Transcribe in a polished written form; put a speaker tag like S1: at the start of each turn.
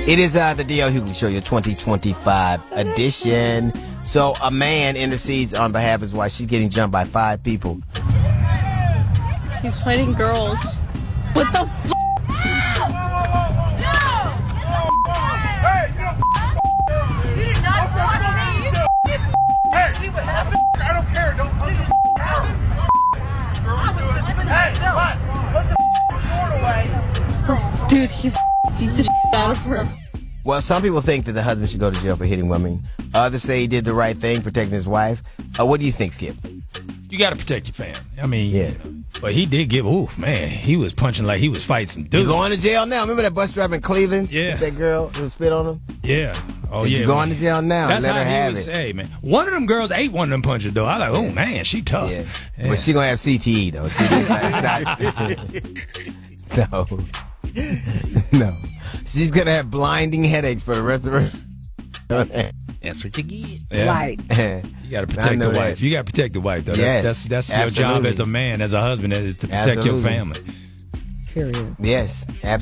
S1: It is the D.L. Hughley Show, your 2025 edition. So a man intercedes on behalf of his wife. She's getting jumped by 5 people.
S2: He's fighting girls. What the f***?
S3: You did not shot me. Hey, see what happened? I don't care. Don't put the out. Hey, what? Put the sword away.
S2: Dude, he beat the shit out of her.
S1: Well, some people think that the husband should go to jail for hitting women. Others say he did the right thing, protecting his wife. What do you think, Skip?
S4: You got to protect your family. I mean,
S1: yeah.
S4: But he did give, man, he was punching like he was fighting some dudes.
S1: You going to jail now? Remember that bus driver in Cleveland?
S4: Yeah.
S1: With that girl who spit on him?
S4: Yeah. Oh,
S1: yeah. You going to jail now.
S4: That's
S1: Let
S4: how
S1: her have
S4: was,
S1: it.
S4: Hey, man. One of them girls ate one of them punches, though. I was like, oh, man, she tough.
S1: Yeah.
S4: Yeah.
S1: But she going to have CTE, though. No. She's going to have blinding headaches for the rest of her.
S4: That's what you get. Yeah.
S5: Right.
S4: You got to protect the wife. You got to protect the wife, though.
S1: Yes,
S4: that's your job as a man, as a husband, is to protect your family.
S5: Period.
S1: Yes, absolutely.